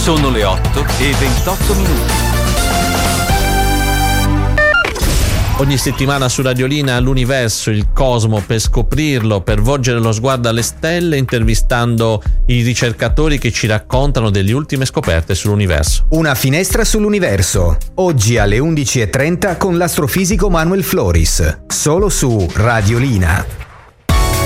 Sono le 8:28. Ogni settimana su Radiolina l'universo, il cosmo, per scoprirlo, per volgere lo sguardo alle stelle, intervistando i ricercatori che ci raccontano delle ultime scoperte sull'universo. Una finestra sull'universo, oggi alle 11:30 con l'astrofisico Manuel Floris, solo su Radiolina.